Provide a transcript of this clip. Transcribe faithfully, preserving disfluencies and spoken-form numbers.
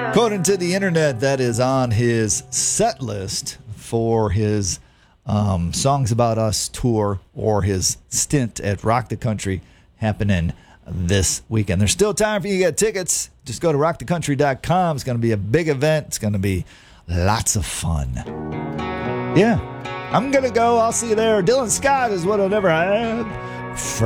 According to the internet, that is on his set list for his um, Songs About Us tour or his stint at Rock the Country happening this weekend. There's still time for you to get tickets. Just go to rock the country dot com. It's going to be a big event. It's going to be lots of fun. Yeah, I'm going to go. I'll see you there. Dylan Scott is what I never had. For